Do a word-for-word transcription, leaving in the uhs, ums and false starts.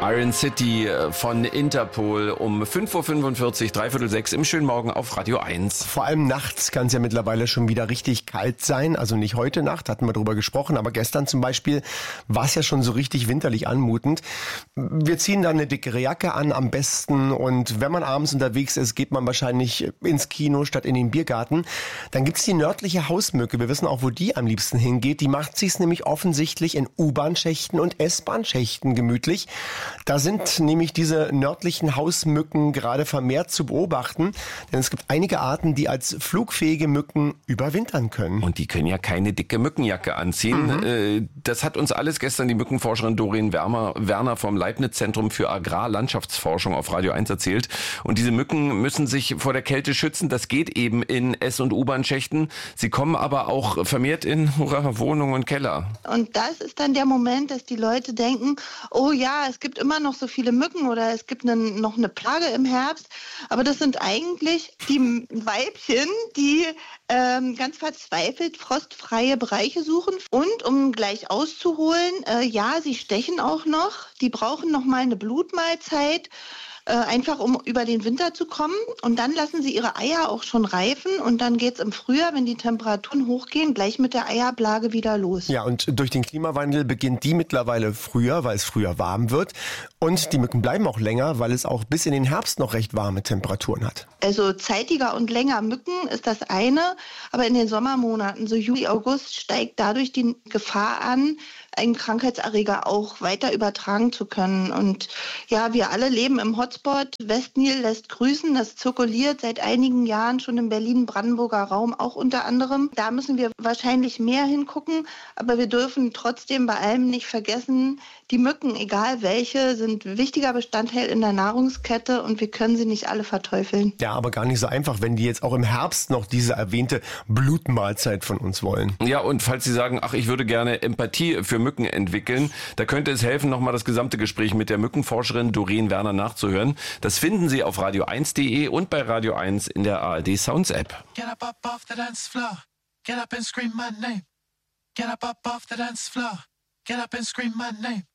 Iron City von Interpol um fünf Uhr fünfundvierzig, dreiviertel sechs im schönen Morgen auf Radio eins. Vor allem nachts kann es ja mittlerweile schon wieder richtig kalt sein. Also nicht heute Nacht, hatten wir drüber gesprochen, aber gestern zum Beispiel war es ja schon so richtig winterlich anmutend. Wir ziehen dann eine dickere Jacke an am besten und wenn man abends unterwegs ist, geht man wahrscheinlich ins Kino statt in den Biergarten. Dann gibt's die nördliche Hausmücke. Wir wissen auch, wo die am liebsten hingeht. Die macht sich's nämlich offensichtlich in U-Bahn-Schächten und S-Bahn-Schächten gemütlich. Da sind nämlich diese nördlichen Hausmücken gerade vermehrt zu beobachten, denn es gibt einige Arten, die als flugfähige Mücken überwintern können. Und die können ja keine dicke Mückenjacke anziehen. Mhm. Das hat uns alles gestern die Mückenforscherin Doreen Werner vom Leibniz-Zentrum für Agrarlandschaftsforschung auf Radio eins erzählt. Und diese Mücken müssen sich vor der Kälte schützen. Das geht eben in S- und U-Bahn-Schächten. Sie kommen aber auch vermehrt in Wohnungen und Keller. Und das ist dann der Moment, dass die Leute denken, oh ja, es gibt immer noch so viele Mücken oder es gibt eine, noch eine Plage im Herbst. Aber das sind eigentlich die Weibchen, die ähm, ganz verzweifelt frostfreie Bereiche suchen. Und um gleich auszuholen, äh, ja, sie stechen auch noch. Die brauchen noch mal eine Blutmahlzeit. Äh, einfach um über den Winter zu kommen. Und dann lassen sie ihre Eier auch schon reifen und dann geht's im Frühjahr, wenn die Temperaturen hochgehen, gleich mit der Eierblage wieder los. Ja, und durch den Klimawandel beginnt die mittlerweile früher, weil es früher warm wird. Und die Mücken bleiben auch länger, weil es auch bis in den Herbst noch recht warme Temperaturen hat. Also zeitiger und länger Mücken ist das eine, aber in den Sommermonaten, so Juli, August, steigt dadurch die Gefahr an, einen Krankheitserreger auch weiter übertragen zu können. Und ja, wir alle leben im Hotspot. Westnil lässt grüßen. Das zirkuliert seit einigen Jahren schon im Berlin-Brandenburger Raum auch unter anderem. Da müssen wir wahrscheinlich mehr hingucken. Aber wir dürfen trotzdem bei allem nicht vergessen, die Mücken, egal welche, sind wichtiger Bestandteil in der Nahrungskette und wir können sie nicht alle verteufeln. Ja, aber gar nicht so einfach, wenn die jetzt auch im Herbst noch diese erwähnte Blutmahlzeit von uns wollen. Ja, und falls Sie sagen, ach, ich würde gerne Empathie für Mücken entwickeln, da könnte es helfen, nochmal das gesamte Gespräch mit der Mückenforscherin Doreen Werner nachzuhören. Das finden Sie auf radio eins punkt de und bei Radio eins in der A R D Sounds App. Get up, up off the dance floor. Get up and scream my name. Get up, up off the dance floor. Get up and scream my name.